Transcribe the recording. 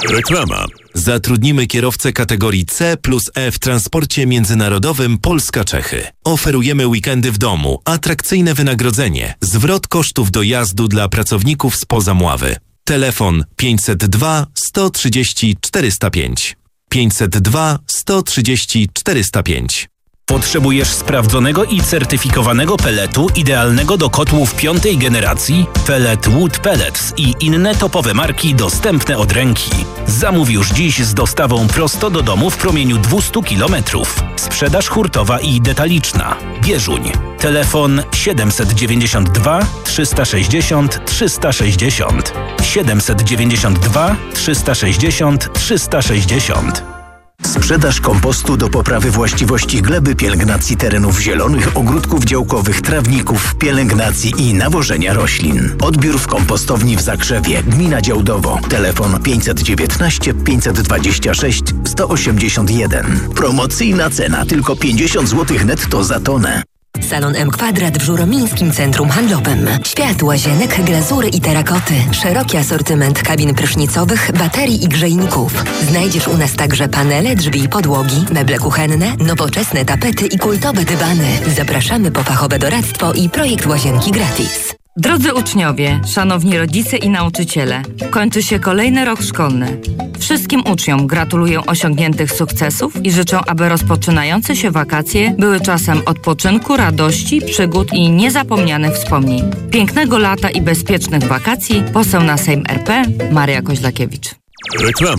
Reklama. Zatrudnimy kierowcę kategorii C plus E w transporcie międzynarodowym Polska-Czechy. Oferujemy weekendy w domu, atrakcyjne wynagrodzenie, zwrot kosztów dojazdu dla pracowników spoza Mławy. Telefon 502 130 405. 502 130 405. Potrzebujesz sprawdzonego i certyfikowanego pelletu idealnego do kotłów 5. generacji? Pellet Wood Pellets i inne topowe marki dostępne od ręki. Zamów już dziś z dostawą prosto do domu w promieniu 200 km. Sprzedaż hurtowa i detaliczna. Bieżuń. Telefon 792 360 360. 792 360 360. Sprzedaż kompostu do poprawy właściwości gleby, pielęgnacji terenów zielonych, ogródków działkowych, trawników, pielęgnacji i nawożenia roślin. Odbiór w kompostowni w Zakrzewie, gmina Działdowo. Telefon 519 526 181. Promocyjna cena tylko 50 zł netto za tonę. Salon M Kwadrat w Żuromińskim Centrum Handlowym. Świat łazienek, glazury i terakoty. Szeroki asortyment kabin prysznicowych, baterii i grzejników. Znajdziesz u nas także panele, drzwi i podłogi, meble kuchenne, nowoczesne tapety i kultowe dywany. Zapraszamy po fachowe doradztwo i projekt łazienki gratis. Drodzy uczniowie, szanowni rodzice i nauczyciele, kończy się kolejny rok szkolny. Wszystkim uczniom gratuluję osiągniętych sukcesów i życzę, aby rozpoczynające się wakacje były czasem odpoczynku, radości, przygód i niezapomnianych wspomnień. Pięknego lata i bezpiecznych wakacji. Poseł na Sejm RP, Maria Koźlakiewicz. Reklama.